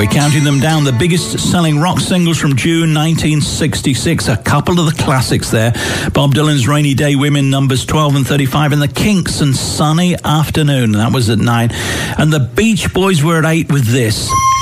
We're counting them down. The biggest selling rock singles from June 1966. A couple of the classics there. Bob Dylan's Rainy Day Women, numbers 12 and 35. And the Kinks and Sunny Afternoon. That was at 9. And the Beach Boys were at 8 with this.